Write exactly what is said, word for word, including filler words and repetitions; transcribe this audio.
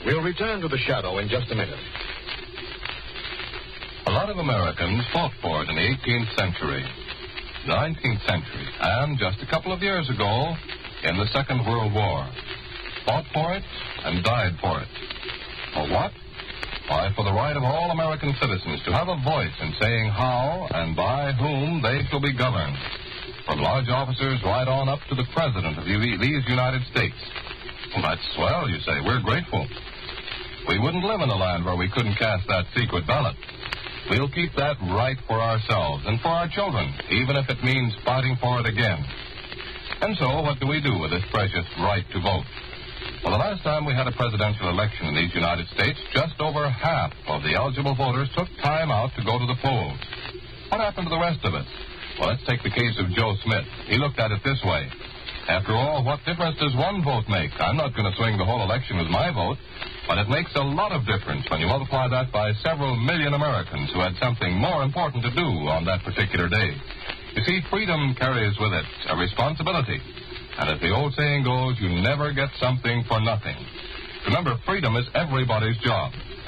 We'll return to the shadow in just a minute. A lot of Americans fought for it in the eighteenth century, nineteenth century, and just a couple of years ago in the Second World War. Fought for it and died for it. For what? Why, for the right of all American citizens to have a voice in saying how and by whom they shall be governed. From large officers right on up to the President of these United States. Well, that's swell, you say. We're grateful. We wouldn't live in a land where we couldn't cast that secret ballot. We'll keep that right for ourselves and for our children, even if it means fighting for it again. And so, what do we do with this precious right to vote? Well, the last time we had a presidential election in these United States, just over half of the eligible voters took time out to go to the polls. What happened to the rest of us? Well, let's take the case of Joe Smith. He looked at it this way. After all, what difference does one vote make? I'm not going to swing the whole election with my vote, but it makes a lot of difference when you multiply that by several million Americans who had something more important to do on that particular day. You see, freedom carries with it a responsibility. And as the old saying goes, you never get something for nothing. Remember, freedom is everybody's job.